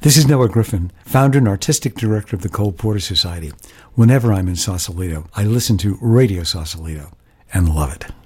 This is Noah Griffin, founder and artistic director of the Cole Porter Society. Whenever I'm in Sausalito, I listen to Radio Sausalito and love it.